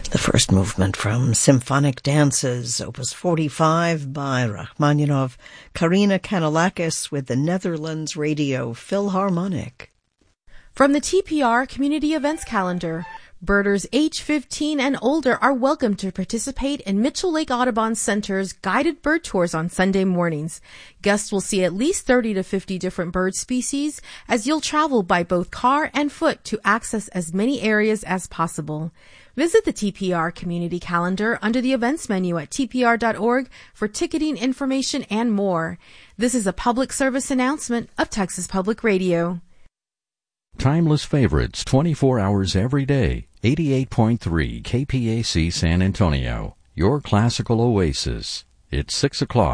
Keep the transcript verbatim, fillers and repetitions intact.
The first movement from Symphonic Dances, Opus forty-five by Rachmaninoff, Karina Kanellakis with the Netherlands Radio Philharmonic. From the T P R Community Events Calendar, birders age fifteen and older are welcome to participate in Mitchell Lake Audubon Center's guided bird tours on Sunday mornings. Guests will see at least thirty to fifty different bird species as you'll travel by both car and foot to access as many areas as possible. Visit the T P R Community Calendar under the events menu at T P R dot org for ticketing information and more. This is a public service announcement of Texas Public Radio. Timeless favorites twenty-four hours every day. eighty-eight point three K P A C San Antonio. Your classical oasis. It's six o'clock.